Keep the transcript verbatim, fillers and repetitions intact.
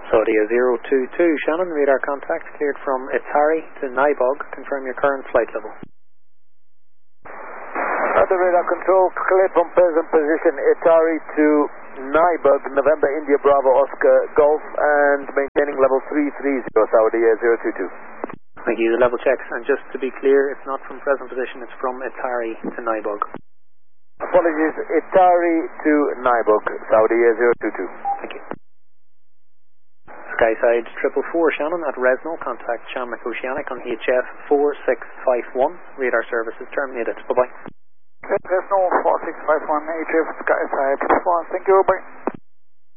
Saudia zero two two, Shannon, radar contact cleared from Itari to Nybog. Confirm your current flight level. Other radar control, cleared from present position Itari to Nybog, November India Bravo Oscar Golf, and maintaining level three three zero, Saudia zero two two. Thank you. The level checks, and just to be clear, it's not from present position, it's from Itari to Nybog. Apologies, Itari to Nybog, Saudia zero two two. Thank you. Skyside triple four, Shannon, at Resno, contact Shamrock Oceanic on H F four six five one. Radar services terminated. Bye-bye. Resno four six five one, H F Skyside triple four. Thank you, bye.